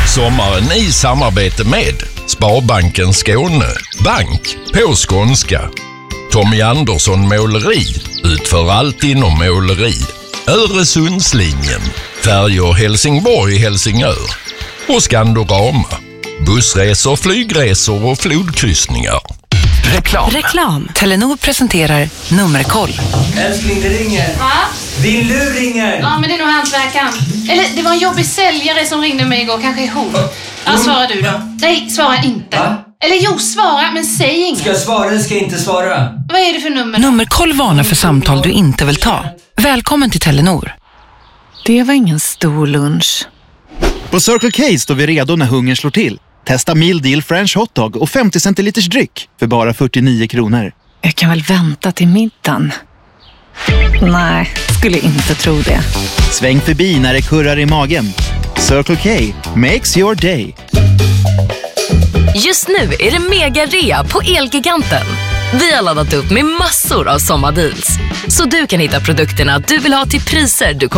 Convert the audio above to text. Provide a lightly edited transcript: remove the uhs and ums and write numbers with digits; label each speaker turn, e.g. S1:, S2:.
S1: Sommaren i samarbete med Sparbanken Skåne, bank på skånska. Tommy Andersson Måleri, utför allt inom måleri. Öresundslinjen, färjor Helsingborg-Helsingör. Och Skandorama, bussresor, flygresor och flodkryssningar.
S2: Reklam. Telenor presenterar Nummerkoll.
S3: Älskling, det ringer.
S4: Va?
S3: Din lur ringer.
S4: Ja, men det är nog hantverkaren. Eller det var en jobbig säljare som ringde mig igår. Kanske är hon. Ja, svara du då. Nej, svara inte.
S3: Va?
S4: Eller jo, svara, men säg inget.
S3: Ska jag svara eller ska jag inte svara?
S4: Vad är det för nummer?
S2: Nummerkoll varnar för samtal du inte vill ta. Välkommen till Telenor.
S5: Det var ingen stor lunch.
S6: På Circle K står vi redo när hungern slår till. Testa Meal Deal French Hotdog och 50 centiliters dryck för bara 49 kronor.
S5: Jag kan väl vänta till middagen. Nej, skulle inte tro det.
S6: Sväng förbi när det kurrar i magen. Circle K makes your day.
S7: Just nu är det mega rea på Elgiganten. Vi har laddat upp med massor av sommardeals. Så du kan hitta produkterna du vill ha till priser du